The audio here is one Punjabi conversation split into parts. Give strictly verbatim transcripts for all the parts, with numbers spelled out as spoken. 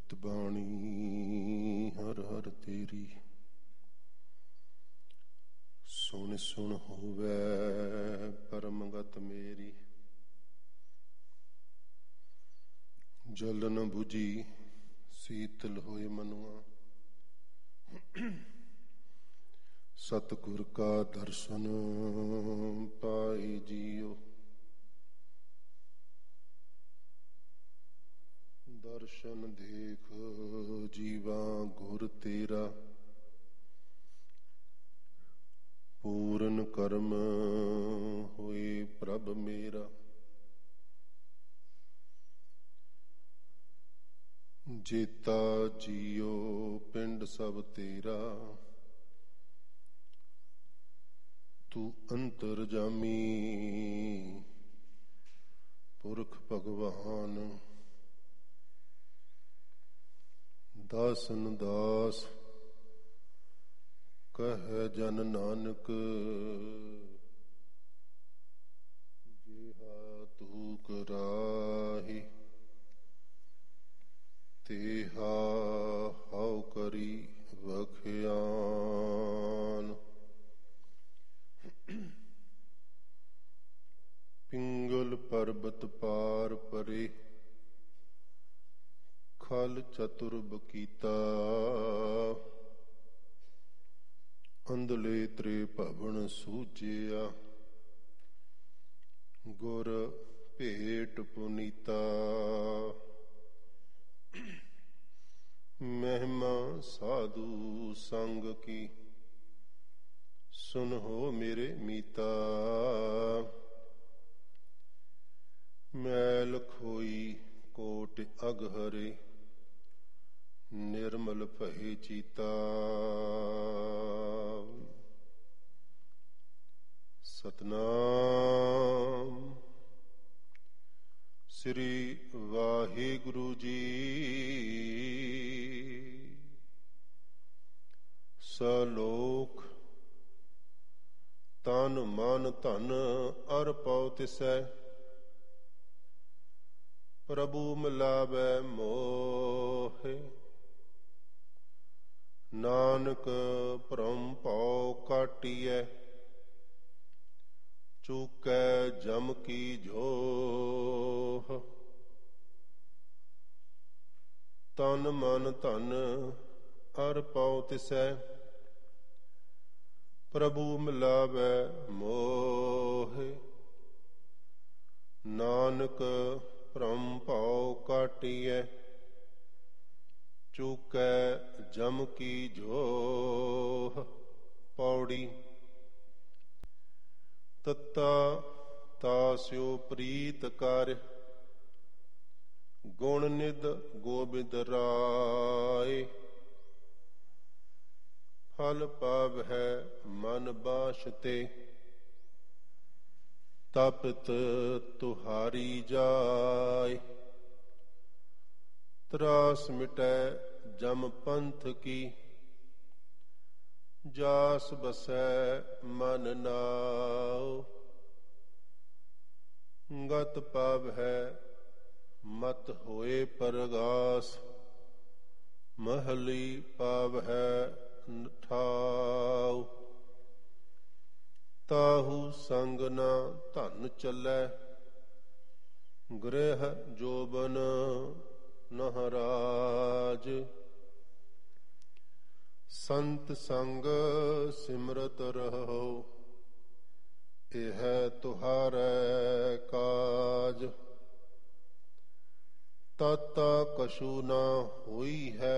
ਸਿਫਤ ਬਾਣੀ ਹਰ ਹਰ ਤੇਰੀ। ਸੁਣ ਸੁਣ ਹੋਵੇ ਪਰਮਗਤ ਮੇਰੀ। ਜਲ ਨ ਬੁਝੀ ਸੀਤਲ ਹੋਏ ਮਨੁਆ। ਸਤਿਗੁਰ ਕਾ ਦਰਸ਼ਨ ਪਾਏ ਜੀਓ। ਦਰਸ਼ਨ ਦੇਖ ਜੀਵਾ ਗੁਰ ਤੇਰਾ। ਪੂਰਨ ਕਰਮ ਹੋਏ ਪ੍ਰਭ ਮੇਰਾ। ਜੀਤਾ ਜੀਓ ਪਿੰਡ ਸਭ ਤੇਰਾ। ਤੂੰ ਅੰਤਰਜਾਮੀ ਪੁਰਖ ਭਗਵਾਨ। ਦਾਸਨ ਦਾਸ ਕਹਿ ਜਨ ਨਾਨਕ। ਜਿਹਾ ਤੂੰ ਕਰਾਹੀ ਤੇਹਾ ਹਉ ਕਰੀ ਵਖਿਆਨ। ਪਿੰਗਲ ਪਰਬਤ ਪਾਰ ਪਰੇ। ਖਲ ਚਤੁਰ ਬਕੀਤਾ। ਅੰਧਲੇ ਤ੍ਰੇ ਭਵਨ ਸੂਝਿਆ। ਗੁਰ ਭੇਟ ਪੁਨੀਤਾ। ਮਹਿਮਾ ਸਾਧੂ ਸੰਗ ਕੀ। ਸੁਨਹੁ ਮੇਰੇ ਮੀਤਾ। ਮੈਲ ਖੋਈ ਕੋਟ ਅਗਹਰੇ। ਨਿਰਮਲ ਭਏ ਚੀਤਾ। ਸਤਨਾਮ ਸ੍ਰੀ ਵਾਹਿਗੁਰੂ ਜੀ। ਸਲੋਕ। ਤਨ ਮਨ ਧਨ ਅਰਪਉ ਤਿਸੈ। ਪ੍ਰਭੂ ਮਿਲਾਵੈ ਮੋਹਿ। ਨਾਨਕ ਭਰਮ ਭਉ ਕਾਟੀਐ। ਚੂਕੈ ਜਮ ਕੀ ਜੋਹ। ਤਨ ਮਨ ਧਨ ਅਰਪਉ ਤਿਸੈ। ਪ੍ਰਭੂ ਮਿਲਾਵੈ ਮੋਹਿ। ਨਾਨਕ ਭਰਮ ਭਉ ਕਾਟੀਐ। ਚੂਕੈ ਜਮ ਕੀ ਜੋਹ। ਪੌੜੀ। ਤਤਾ ਤਾਸਿਓ ਪ੍ਰੀਤ ਕਰ। ਗੁਣ ਨਿਧ ਗੋਬਿੰਦ ਰਾਏ। ਫਲ ਪਾਵਹਿ ਮਨ ਬਾਸ਼ਤੇ। ਤਪਤ ਤੁਹਾਰੀ ਜਾਇ। ਤਰਾਸ ਮਿਟੈ ਜਮ ਪੰਥ ਕੀ। ਜਾਸ ਬਸੈ ਮਨ ਨਾਉ। ਗਤ ਪਾਵਹਿ ਮਤ ਹੋਏ ਪਰਗਾਸ। ਮਹਲੀ ਪਾਵਹਿ ਠਾਉ। ਤਾਹੂ ਸੰਗ ਨ ਧਨ ਚੱਲੈ। ਗ੍ਰਹਿ ਜੋਬਨ ਨਹਰਾਜ। ਸੰਤ ਸੰਗ ਸਿਮਰਤ ਰਹੋ। ਇਹ ਤੁਹਾਰੈ ਕਾਜ। ਤਤ ਕਛੂ ਨ ਹੋਈ ਹੈ।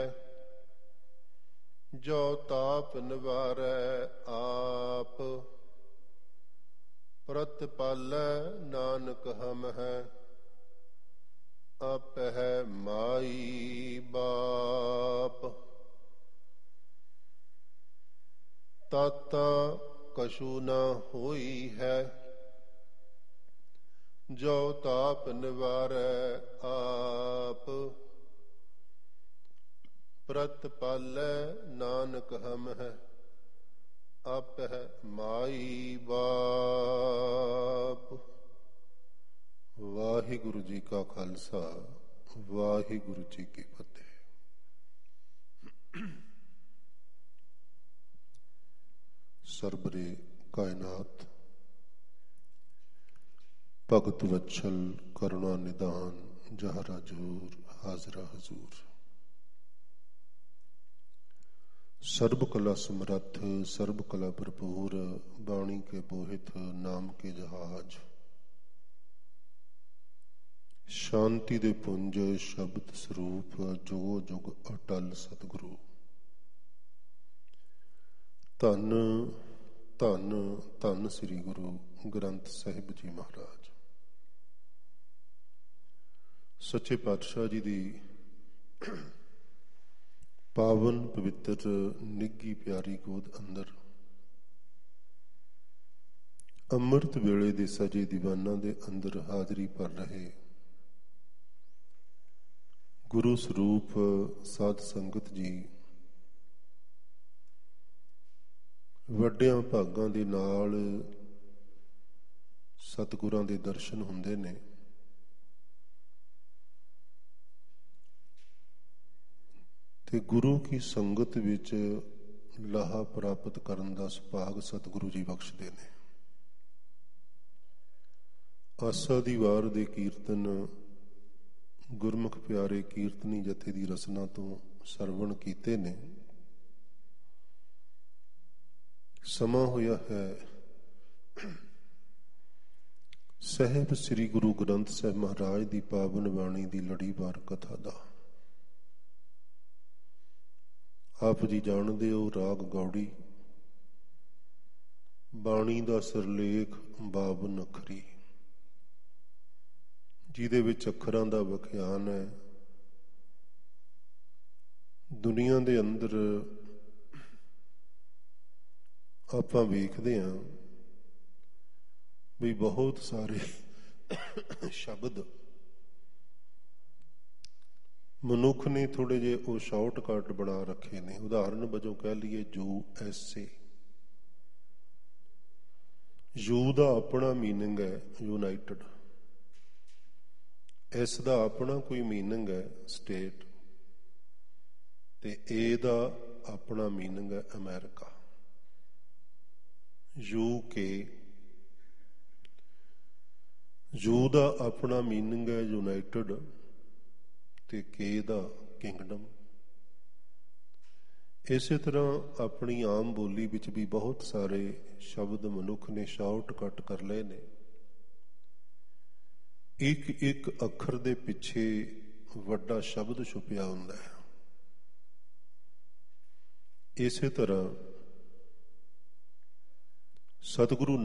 ਜੋ ਤਾਪ ਨਿਵਾਰੈ ਆਪ। ਪ੍ਰਤਿਪਾਲੈ ਨਾਨਕ ਹਮ ਹੈ। ਆਪਹਿ ਮਾਈ ਬਾਪ। ਤਤ ਕਛੂ ਨ ਹੋਈ ਹੈ। ਜੋ ਤਾਪ ਨਿਵਾਰੈ ਆਪ। ਪ੍ਰਤਿਪਾਲੈ ਨਾਨਕ ਹਮ ਹੈ। ਆਪਹਿ ਮਾਈ ਬਾਪ। ਵਾਹਿਗੁਰੂ ਜੀ ਕਾ ਖਾਲਸਾ ਵਾਹਿਗੁਰੂ ਜੀ ਕੀ ਫਤਿਹ। ਸਰਬਰੇ ਕਾਇਨਾਤ ਭਗਤ ਵਛਲ ਕਰੁਣਾ ਨਿਦਾਨ ਜਹਰਾ ਜਹੂਰ ਹਾਜ਼ਰਾ ਹਜ਼ੂਰ। ਸਰਬ ਕਲਾ ਸਮਰੱਥ ਸਰਬ ਕਲਾ ਭਰਪੂਰ ਬਾਣੀ ਕੇ ਬੋਹਿਤ ਨਾਮ ਕੇ ਜਹਾਜ। ਸ਼ਾਂਤੀ ਦੇ ਪੁੰਜ ਸ਼ਬਦ ਸਰੂਪ ਜੋ ਜੁਗ ਅਟਲ ਸਤਿਗੁਰੂ। ਧੰਨ ਧੰਨ ਧੰਨ ਸ੍ਰੀ ਗੁਰੂ ਗ੍ਰੰਥ ਸਾਹਿਬ ਜੀ ਮਹਾਰਾਜ। ਸੱਚੇ ਪਾਤਸ਼ਾਹ ਜੀ ਦੀ ਪਾਵਨ ਪਵਿੱਤਰ ਨਿੱਘੀ ਪਿਆਰੀ ਗੋਦ ਅੰਦਰ ਅੰਮ੍ਰਿਤ ਵੇਲੇ ਦੇ ਸਜੇ ਦੀਵਾਨਾਂ ਦੇ ਅੰਦਰ ਹਾਜ਼ਰੀ ਭਰ ਰਹੇ ਗੁਰੂ ਸਰੂਪ ਸਾਧ ਸੰਗਤ ਜੀ ਵੱਡਿਆਂ ਭਾਗਾਂ ਦੇ ਨਾਲ ਸਤਿਗੁਰਾਂ ਦੇ ਦਰਸ਼ਨ ਹੁੰਦੇ ਨੇ। ਤੇ ਗੁਰੂ ਕੀ ਸੰਗਤ ਵਿੱਚ ਲਾਹਾ ਪ੍ਰਾਪਤ ਕਰਨ ਦਾ ਸੁਭਾਗ ਸਤਿਗੁਰੂ ਜੀ ਬਖਸ਼ਦੇ ਨੇ। ਆਸਾ ਦੀ ਵਾਰ ਦੇ ਕੀਰਤਨ ਗੁਰਮੁਖ ਪਿਆਰੇ ਕੀਰਤਨੀ ਜਥੇ ਦੀ ਰਸਨਾ ਤੋਂ ਸਰਵਣ ਕੀਤੇ ਨੇ। ਸਮਾਂ ਹੋਇਆ ਹੈ ਸਾਹਿਬ ਸ੍ਰੀ ਗੁਰੂ ਗ੍ਰੰਥ ਸਾਹਿਬ ਮਹਾਰਾਜ ਦੀ ਪਾਵਨ ਬਾਣੀ ਦੀ ਲੜੀਵਾਰ ਕਥਾ ਦਾ। ਆਪ ਜੀ ਜਾਣਦੇ ਹੋ ਰਾਗ ਗੌੜੀ, ਬਾਣੀ ਦਾ ਸਿਰਲੇਖ ਬਾਵਨ ਅੱਖਰੀ, ਜਿਹਦੇ ਵਿੱਚ ਅੱਖਰਾਂ ਦਾ ਵਿਖਿਆਨ ਹੈ। ਦੁਨੀਆ ਦੇ ਅੰਦਰ ਆਪਾਂ ਵੇਖਦੇ ਹਾਂ ਵੀ ਬਹੁਤ ਸਾਰੇ ਸ਼ਬਦ ਮਨੁੱਖ ਨੇ ਥੋੜੇ ਜਿਹੇ ਉਹ ਸ਼ਾਰਟਕਟ ਬਣਾ ਰੱਖੇ ਨੇ। ਉਦਾਹਰਨ ਵਜੋਂ ਕਹਿ ਲਈਏ ਯੂ ਐਸ ਏ। ਯੂ ਦਾ ਆਪਣਾ ਮੀਨਿੰਗ ਹੈ ਯੂਨਾਈਟਡ, ਇਸ ਦਾ ਆਪਣਾ ਕੋਈ ਮੀਨਿੰਗ ਹੈ ਸਟੇਟ, ਤੇ ਏ ਦਾ ਆਪਣਾ ਮੀਨਿੰਗ ਹੈ ਅਮਰੀਕਾ। ਯੂ ਕੇ, ਯੂ ਦਾ ਆਪਣਾ ਮੀਨਿੰਗ ਹੈ ਯੂਨਾਈਟਡ ਤੇ ਕੇ ਦਾ ਕਿੰਗਡਮ। ਇਸੇ ਤਰ੍ਹਾਂ ਆਪਣੀ ਆਮ ਬੋਲੀ ਵਿੱਚ ਵੀ ਬਹੁਤ ਸਾਰੇ ਸ਼ਬਦ ਮਨੁੱਖ ਨੇ ਸ਼ਾਰਟਕਟ ਕਰ ਲਏ ਨੇ। ਇੱਕ ਇੱਕ ਅੱਖਰ ਦੇ ਪਿੱਛੇ ਵੱਡਾ ਸ਼ਬਦ ਛੁਪਿਆ ਹੁੰਦਾ ਹੈ। ਇਸੇ ਤਰ੍ਹਾਂ ਸਤਿਗੁਰੂ